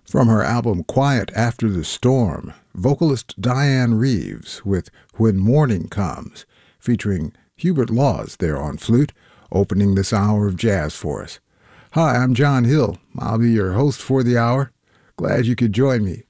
From her album Quiet After the Storm, vocalist Diane Reeves with When Morning Comes, featuring Hubert Laws there on flute, opening this hour of jazz for us. Hi, I'm John Hill. I'll be your host for the hour. Glad you could join me.